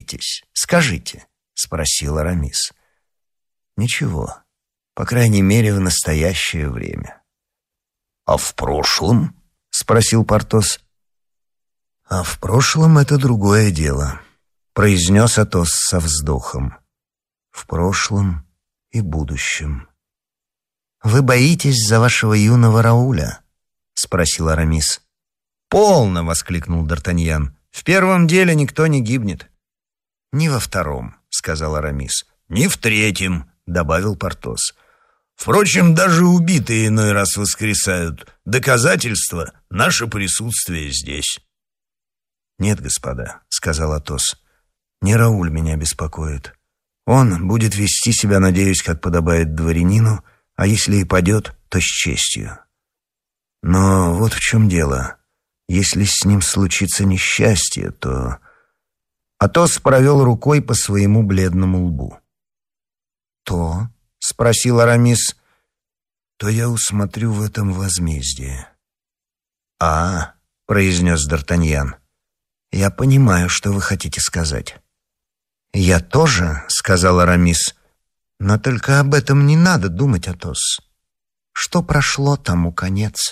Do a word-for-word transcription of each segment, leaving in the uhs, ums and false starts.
боитесь? Скажите», — спросил Арамис. «Ничего, по крайней мере, в настоящее время». «А в прошлом?» — спросил Портос. «А в прошлом это другое дело», — произнес Атос со вздохом. «В прошлом и будущем». «Вы боитесь за вашего юного Рауля?» — спросил Арамис. «Полно!» — воскликнул Д'Артаньян. «В первом деле никто не гибнет». «Ни во втором», — сказал Арамис. «Ни в третьем», — добавил Портос. «Впрочем, даже убитые иной раз воскресают. Доказательство — наше присутствие здесь». «Нет, господа», — сказал Атос, — «не Рауль меня беспокоит. Он будет вести себя, надеюсь, как подобает дворянину, а если и падет, то с честью. Но вот в чем дело. Если с ним случится несчастье, то...» Атос провел рукой по своему бледному лбу. «То?» — спросил Арамис. «То я усмотрю в этом возмездие». «А, — произнес Д'Артаньян, — я понимаю, что вы хотите сказать». «Я тоже, — сказал Арамис, — но только об этом не надо думать, Атос. Что прошло, тому конец».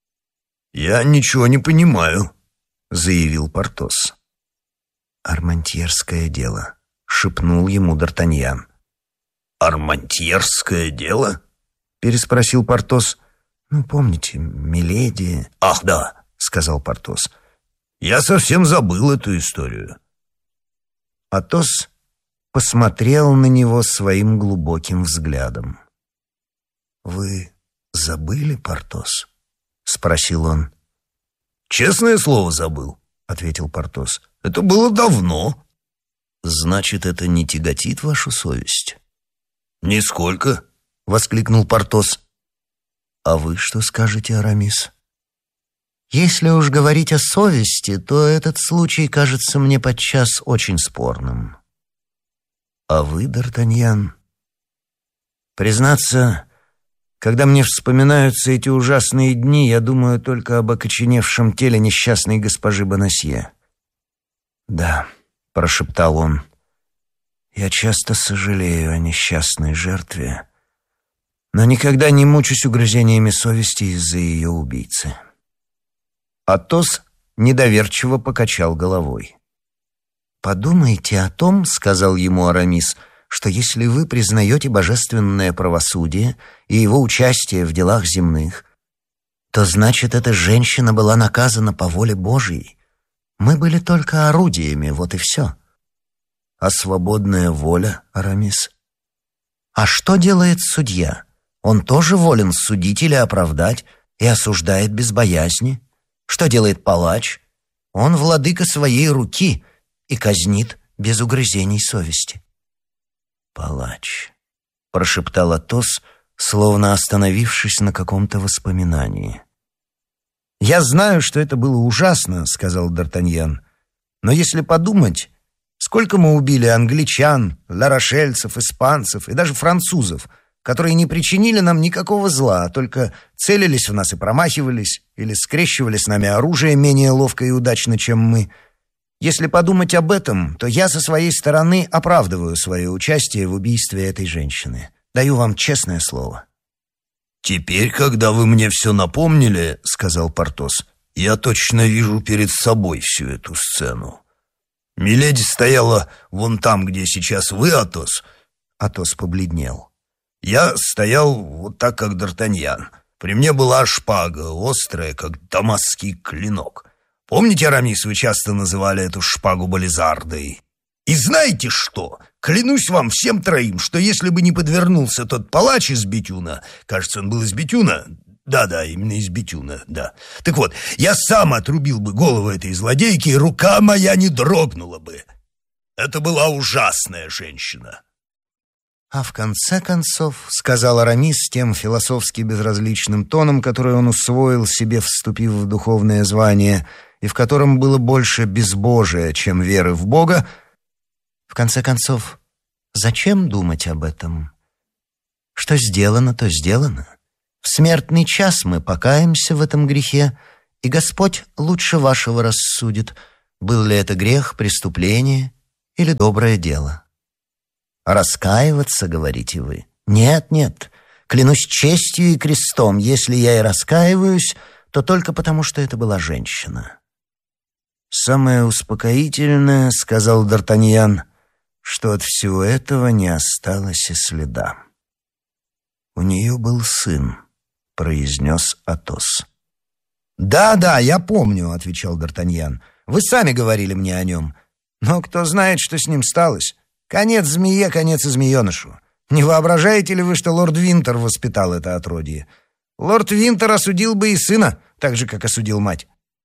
«Я ничего не понимаю», — заявил Портос. «Армантьерское дело», — шепнул ему Д'Артаньян. «Армантьерское дело?» — переспросил Портос. «Ну, помните, Миледи...» «Ах, да», — сказал Портос. «Я совсем забыл эту историю». Атос посмотрел на него своим глубоким взглядом. «Вы забыли, Портос?» — спросил он. «Честное слово, забыл», — ответил Портос. «Это было давно». «Значит, это не тяготит вашу совесть?» «Нисколько», — воскликнул Портос. «А вы что скажете, Арамис?» «Если уж говорить о совести, то этот случай кажется мне подчас очень спорным». «А вы, Д'Артаньян?» «Признаться, когда мне вспоминаются эти ужасные дни, я думаю только об окоченевшем теле несчастной госпожи Бонасье». «Да», — прошептал он, — «я часто сожалею о несчастной жертве, но никогда не мучусь угрызениями совести из-за ее убийцы». Атос недоверчиво покачал головой. «Подумайте о том, — сказал ему Арамис, — что если вы признаете божественное правосудие и его участие в делах земных, то значит, эта женщина была наказана по воле Божьей. Мы были только орудиями, вот и все». «А свободная воля, Арамис?» «А что делает судья? Он тоже волен судить или оправдать и осуждает без боязни. Что делает палач? Он владыка своей руки и казнит без угрызений совести». «Палач», — прошептал Атос, словно остановившись на каком-то воспоминании. «Я знаю, что это было ужасно, — сказал Д'Артаньян, — но если подумать, сколько мы убили англичан, ларошельцев, испанцев и даже французов, которые не причинили нам никакого зла, а только целились в нас и промахивались, или скрещивали с нами оружие менее ловко и удачно, чем мы. Если подумать об этом, то я со своей стороны оправдываю свое участие в убийстве этой женщины. Даю вам честное слово». «Теперь, когда вы мне все напомнили, — сказал Портос, — я точно вижу перед собой всю эту сцену. Миледи стояла вон там, где сейчас вы, Атос». Атос побледнел. «Я стоял вот так, как Д'Артаньян. При мне была шпага, острая, как дамасский клинок. Помните, Арамис, вы часто называли эту шпагу бализардой? И знаете что? Клянусь вам всем троим, что если бы не подвернулся тот палач из Бетюна, кажется, он был из Бетюна, да-да, именно из Бетюна, да. Так вот, я сам отрубил бы голову этой злодейки, и рука моя не дрогнула бы. Это была ужасная женщина». «А в конце концов, — сказал Арамис тем философски безразличным тоном, который он усвоил себе, вступив в духовное звание, и в котором было больше безбожия, чем веры в Бога, — в конце концов, зачем думать об этом? Что сделано, то сделано. В смертный час мы покаемся в этом грехе, и Господь лучше вашего рассудит, был ли это грех, преступление или доброе дело? Раскаиваться, говорите вы? Нет, нет. Клянусь честью и крестом, если я и раскаиваюсь, то только потому, что это была женщина. «Самое успокоительное, — сказал Д'Артаньян, — что от всего этого не осталось и следа». «У нее был сын», — произнес Атос. «Да, да, я помню», — отвечал Д'Артаньян. «Вы сами говорили мне о нем. Но кто знает, что с ним сталось? Конец змее, конец и змеенышу. Не воображаете ли вы, что лорд Винтер воспитал это отродье? Лорд Винтер осудил бы и сына, так же, как осудил мать».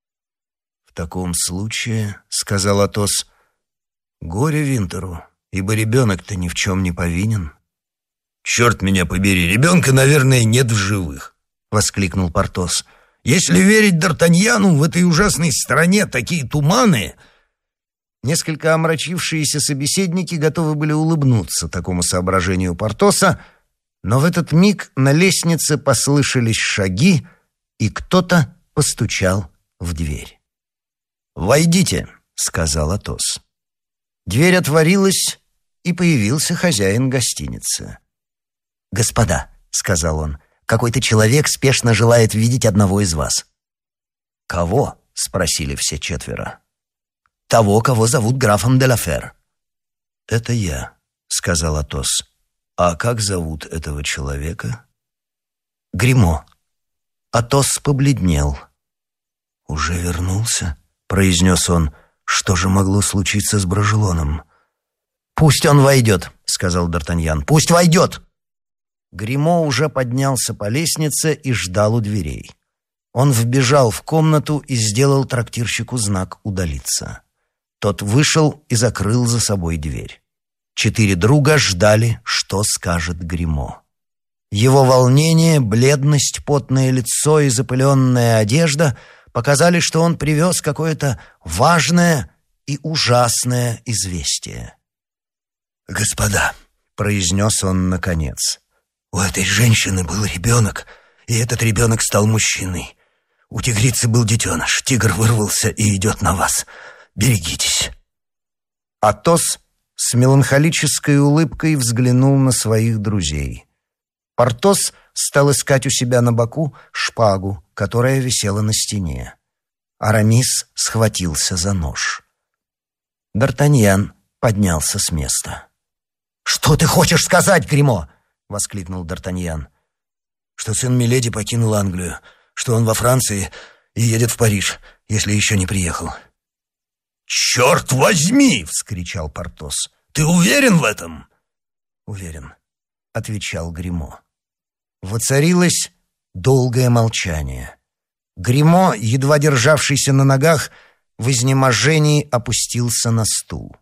«В таком случае, — сказал Атос, — горе Винтеру, ибо ребенок-то ни в чем не повинен». «Черт меня побери, ребенка, наверное, нет в живых», — воскликнул Портос. «Если верить Д'Артаньяну, в этой ужасной стране такие туманы...» Несколько омрачившиеся собеседники готовы были улыбнуться такому соображению Портоса, но в этот миг на лестнице послышались шаги, и кто-то постучал в дверь. «Войдите», — сказал Атос. Дверь отворилась, и появился хозяин гостиницы. «Господа», — сказал он, — «какой-то человек спешно желает видеть одного из вас». «Кого?» — спросили все четверо. «Того, кого зовут графом де ла Фер». «Это я», — сказал Атос. «А как зовут этого человека?» «Гримо». Атос побледнел. «Уже вернулся?» — произнес он. «Что же могло случиться с Брожелоном?» «Пусть он войдет», — сказал Д'Артаньян. «Пусть войдет!» Гримо уже поднялся по лестнице и ждал у дверей. Он вбежал в комнату и сделал трактирщику знак «удалиться». Тот вышел и закрыл за собой дверь. Четыре друга ждали, что скажет Гримо. Его волнение, бледность, потное лицо и запыленная одежда показали, что он привез какое-то важное и ужасное известие. «Господа», — произнес он наконец, — «у этой женщины был ребенок, и этот ребенок стал мужчиной. У тигрицы был детеныш, тигр вырвался и идет на вас. Берегитесь». Атос с меланхолической улыбкой взглянул на своих друзей. Портос стал искать у себя на боку шпагу, которая висела на стене. Арамис схватился за нож. Д'Артаньян поднялся с места. «Что ты хочешь сказать, Гримо?» — воскликнул Д'Артаньян. «Что сын миледи покинул Англию, что он во Франции и едет в Париж, если еще не приехал». «Черт возьми!» — вскричал Портос. «Ты уверен в этом?» «Уверен», — отвечал Гримо. Воцарилось долгое молчание. Гримо, едва державшийся на ногах, в изнеможении опустился на стул.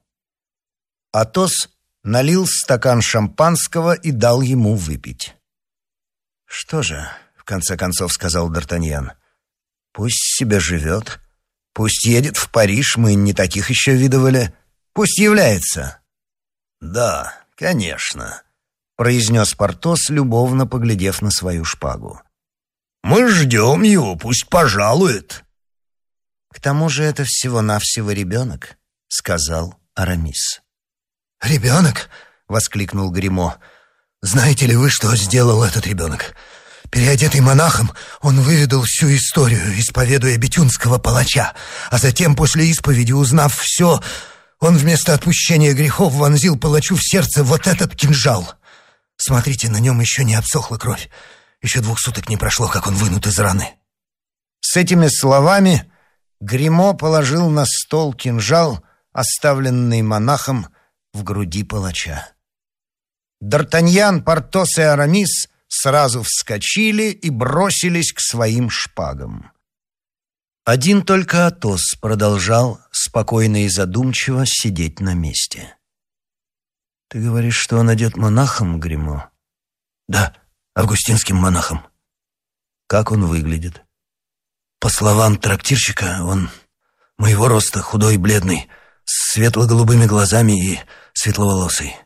Атос налил стакан шампанского и дал ему выпить. «Что же», — в конце концов сказал Д'Артаньян, — «пусть себе живет, пусть едет в Париж, мы не таких еще видывали, пусть является». «Да, конечно», — произнес Портос, любовно поглядев на свою шпагу. «Мы ждем его, пусть пожалует». «К тому же это всего-навсего ребенок», — сказал Арамис. «Ребенок?» — воскликнул Гримо. «Знаете ли вы, что сделал этот ребенок? Переодетый монахом, он выведал всю историю, исповедуя бетюнского палача, а затем, после исповеди, узнав все, он вместо отпущения грехов вонзил палачу в сердце вот этот кинжал. Смотрите, на нем еще не обсохла кровь. Еще двух суток не прошло, как он вынут из раны». С этими словами Гримо положил на стол кинжал, оставленный монахом в груди палача. Д'Артаньян, Портос и Арамис сразу вскочили и бросились к своим шпагам. Один только Атос продолжал спокойно и задумчиво сидеть на месте. «Ты говоришь, что он одет монахом, Гримо?» «Да, августинским монахом». «Как он выглядит?» «По словам трактирщика, он моего роста, худой и бледный, с светло-голубыми глазами и светловолосый».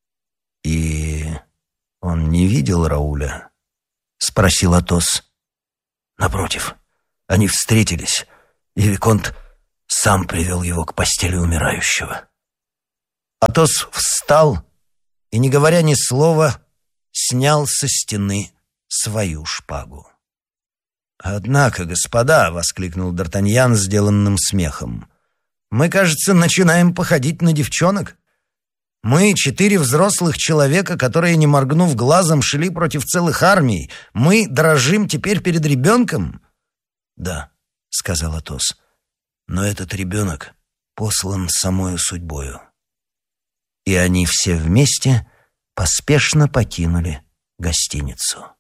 «И он не видел Рауля?» — спросил Атос. «Напротив, они встретились, и виконт сам привел его к постели умирающего». Атос встал и, не говоря ни слова, снял со стены свою шпагу. «Однако, господа!» — воскликнул Д'Артаньян сделанным смехом. «Мы, кажется, начинаем походить на девчонок. Мы, четыре взрослых человека, которые, не моргнув глазом, шли против целых армий. Мы дрожим теперь перед ребенком?» «Да», — сказал Атос, — «но этот ребенок послан самою судьбою». И они все вместе поспешно покинули гостиницу.